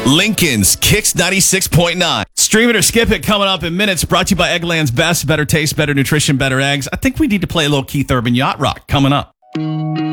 Lincoln's Kicks 96.9. Stream it or skip it coming up in minutes. Brought to you by Eggland's Best. Better taste, better nutrition, better eggs. I think we need to play a little Keith Urban Yacht Rock coming up.